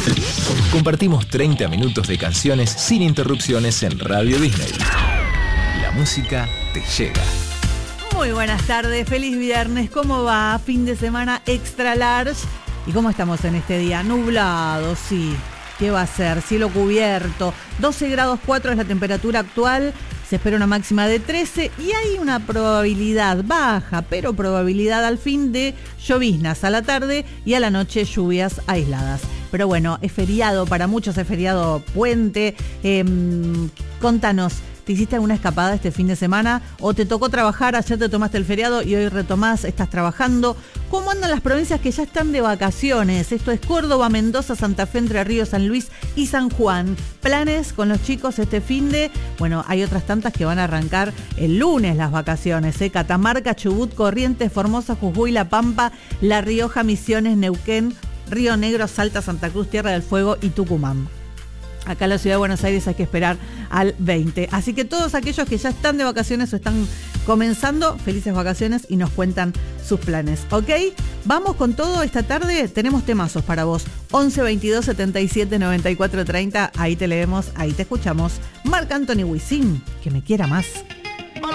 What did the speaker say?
Compartimos 30 minutos de canciones sin interrupciones en Radio Disney. La música te llega. Muy buenas tardes, feliz viernes. ¿Cómo va? Fin de semana extra large. ¿Y cómo estamos en este día? Nublado, sí. ¿Qué va a ser? Cielo cubierto. 12 grados 4 es la temperatura actual. Se espera una máxima de 13 y hay una probabilidad baja, pero probabilidad al fin de lloviznas a la tarde y a la noche lluvias aisladas. Pero bueno, es feriado, para muchos es feriado puente. Contanos, ¿te hiciste alguna escapada este fin de semana? ¿O te tocó trabajar, ayer te tomaste el feriado y hoy retomás, estás trabajando? ¿Cómo andan las provincias que ya están de vacaciones? Esto es Córdoba, Mendoza, Santa Fe, Entre Ríos, San Luis y San Juan. ¿Planes con los chicos este finde? Bueno, hay otras tantas que van a arrancar el lunes las vacaciones. Catamarca, Chubut, Corrientes, Formosa, Jujuy, La Pampa, La Rioja, Misiones, Neuquén, Río Negro, Salta, Santa Cruz, Tierra del Fuego y Tucumán. Acá en la ciudad de Buenos Aires hay que esperar al 20. Así que todos aquellos que ya están de vacaciones o están comenzando, felices vacaciones y nos cuentan sus planes. ¿Ok? Vamos con todo esta tarde. Tenemos temazos para vos. 11 22 77 94 30. Ahí te leemos, ahí te escuchamos. Marc Anthony Wisin, que me quiera más.